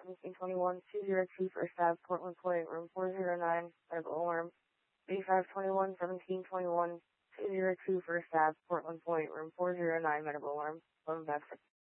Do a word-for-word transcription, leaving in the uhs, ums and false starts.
seventeen twenty-one, two zero two First Ave, Portland Point, room four zero nine, medical alarm. eighty-five twenty-one, seventeen twenty-one, two zero two First Ave, Portland Point, room four zero nine, medical alarm. Phone back.